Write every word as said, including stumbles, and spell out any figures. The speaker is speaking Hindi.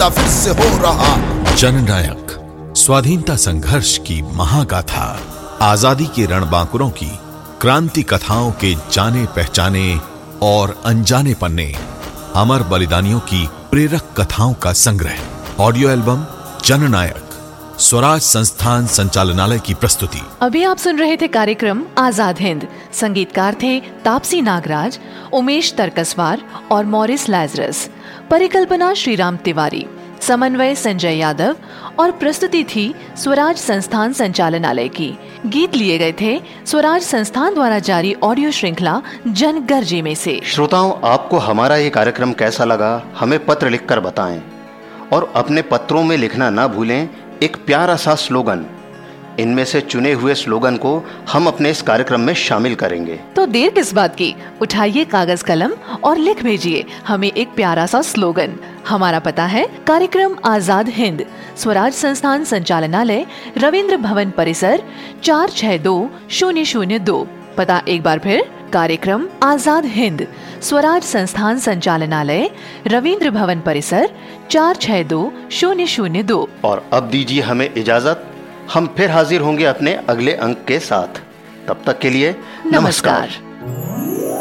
पैदा फिर से हो रहा। जननायक स्वाधीनता संघर्ष की महागाथा, आजादी के रणबांकुरों की क्रांति कथाओं के जाने पहचाने और अनजाने पन्ने, अमर बलिदानियों की प्रेरक कथाओं का संग्रह। ऑडियो एल्बम जननायक, स्वराज संस्थान संचालनालय की प्रस्तुति। अभी आप सुन रहे थे कार्यक्रम आजाद हिंद। संगीतकार थे तापसी नागराज, उमेश तरकसवार और मॉरिस लाजरस। परिकल्पना श्रीराम तिवारी, समन्वय संजय यादव और प्रस्तुति थी स्वराज संस्थान संचालनालय की। गीत लिए गए थे स्वराज संस्थान द्वारा जारी ऑडियो श्रृंखला जनगर्जी में से। श्रोताओं, आपको हमारा ये कार्यक्रम कैसा लगा हमें पत्र लिखकर बताएं और अपने पत्रों में लिखना ना भूलें एक प्यारा सा स्लोगन। इनमें से चुने हुए स्लोगन को हम अपने इस कार्यक्रम में शामिल करेंगे। तो देर किस बात की, उठाइए कागज कलम और लिख भेजिए हमें एक प्यारा सा स्लोगन। हमारा पता है कार्यक्रम आजाद हिंद, स्वराज संस्थान संचालनालय, रविंद्र भवन परिसर, चार छह दो शून्य शून्य दो। पता एक बार फिर, कार्यक्रम आजाद हिंद, स्वराज संस्थान संचालनालय, रविंद्र भवन परिसर, चार छह दो शून्य शून्य दो। और अब दीजिए हमें इजाजत, हम फिर हाजिर होंगे अपने अगले अंक के साथ। तब तक के लिए नमस्कार, नमस्कार।